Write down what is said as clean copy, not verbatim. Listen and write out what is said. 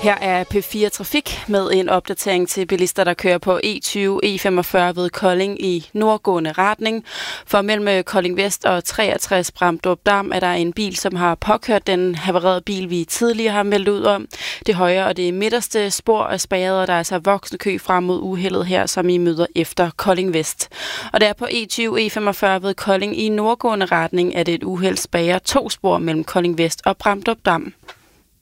Her er P4 Trafik med en opdatering til bilister, der kører på E20, E45 ved Kolding i nordgående retning. For mellem Kolding Vest og 63 Bramdrup Dam er der en bil, som har påkørt den havarerede bil, vi tidligere har meldt ud om. Det højre og det midterste spor er spærret, og der er altså voksende kø frem mod uheldet her, som I møder efter Kolding Vest. Og der på E20, E45 ved Kolding i nordgående retning er det et uheld spærret 2 spor mellem Kolding Vest og Bramdrup Dam.